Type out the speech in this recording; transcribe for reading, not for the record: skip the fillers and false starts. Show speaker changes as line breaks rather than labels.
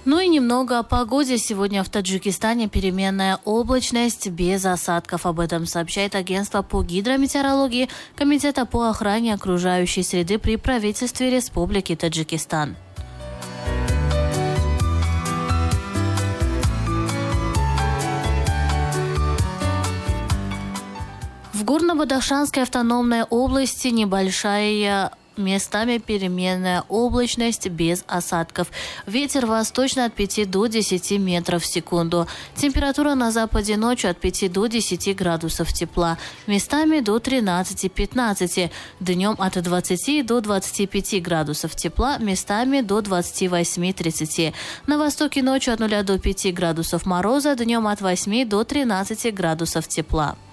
Ну и немного о погоде. Сегодня в Таджикистане переменная облачность без осадков. Об этом сообщает агентство по гидрометеорологии Комитета по охране окружающей среды при правительстве Республики Таджикистан. В Горно-Бадахшанской автономной области небольшая местами переменная облачность без осадков. Ветер восточный от 5 до 10 метров в секунду. Температура на западе ночью от 5 до 10 градусов тепла. Местами до 13-15. Днем от 20 до 25 градусов тепла. Местами до 28-30. На востоке ночью от 0 до 5 градусов мороза. Днем от 8 до 13 градусов тепла.